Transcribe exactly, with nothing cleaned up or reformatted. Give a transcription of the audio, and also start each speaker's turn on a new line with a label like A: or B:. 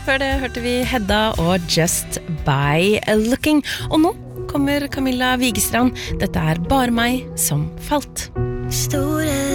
A: før det hørte vi Hedda og Just By Looking. Og nå kommer Camilla Wigestrand. Dette er Bare meg som falt.
B: Store